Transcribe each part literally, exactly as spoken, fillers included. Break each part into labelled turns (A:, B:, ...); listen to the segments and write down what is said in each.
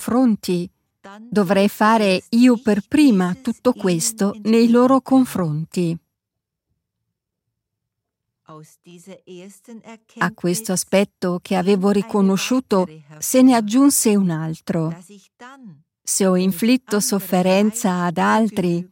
A: confronti, dovrei fare io per prima tutto questo nei loro confronti. A questo aspetto che avevo riconosciuto se ne aggiunse un altro. Se ho inflitto sofferenza ad altri,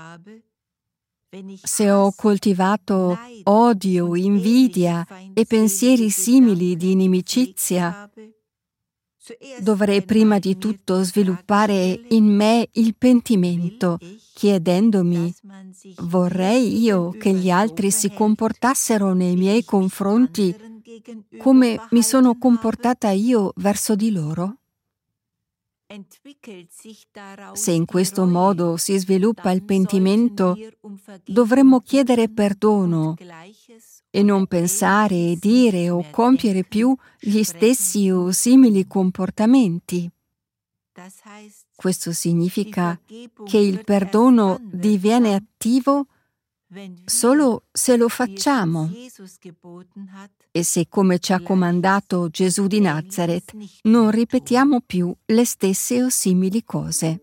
A: se ho coltivato odio, invidia e pensieri simili di inimicizia, dovrei prima di tutto sviluppare in me il pentimento, chiedendomi: vorrei io che gli altri si comportassero nei miei confronti come mi sono comportata io verso di loro? Se in questo modo si sviluppa il pentimento, dovremmo chiedere perdono e non pensare, dire o compiere più gli stessi o simili comportamenti. Questo significa che il perdono diviene attivo solo se lo facciamo e se, come ci ha comandato Gesù di Nazareth, non ripetiamo più le stesse o simili cose.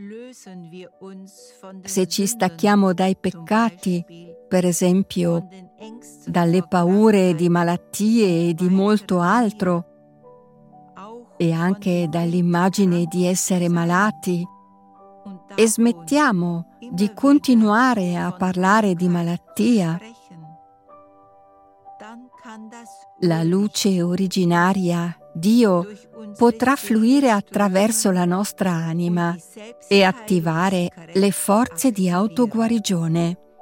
A: Se ci stacchiamo dai peccati, per esempio dalle paure di malattie e di molto altro, e anche dall'immagine di essere malati, e smettiamo di continuare a parlare di malattia, la luce originaria, Dio, potrà fluire attraverso la nostra anima e attivare le forze di autoguarigione.